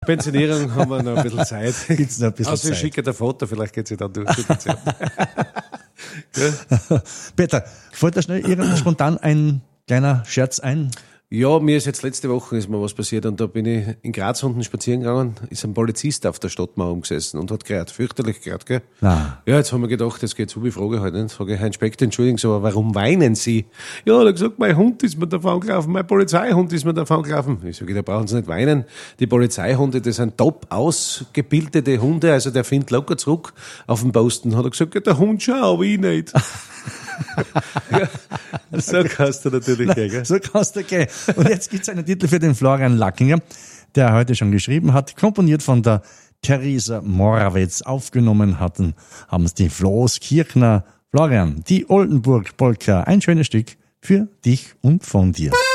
Pensionierung haben wir noch ein bisschen Zeit. Gibt's noch ein bisschen Also ich Zeit. schicke der Foto, vielleicht geht sie dann durch. Peter, fällt da schnell irgendwann spontan ein kleiner Scherz ein? Ja, mir ist jetzt letzte Woche ist mir was passiert und da bin ich in Graz unten spazieren gegangen, ist ein Polizist auf der Stadtmauer umgesessen und hat gerät, fürchterlich gerät, gell? Na. Ja, jetzt haben wir gedacht, das geht so wie Frage halt, nicht? Sag ich, Herr Inspektor, entschuldigen Sie, aber warum weinen Sie? Ja, er hat gesagt, mein Hund ist mir davon gelaufen, mein Polizeihund ist mir davon gelaufen. Ich sage, da brauchen Sie nicht weinen. Die Polizeihunde, das sind top ausgebildete Hunde, also der findet locker zurück auf den Posten. Hat er gesagt, ja, der Hund schon, aber ich nicht. Ja, so kannst du natürlich gehen, gell? So kannst du gehen. Und jetzt gibt's einen Titel für den Florian Lackinger, der heute schon geschrieben hat, komponiert von der Theresa Morawetz. Aufgenommen haben es die Floß Kirchner. Florian, die Oldenburg Polka, ein schönes Stück für dich und von dir.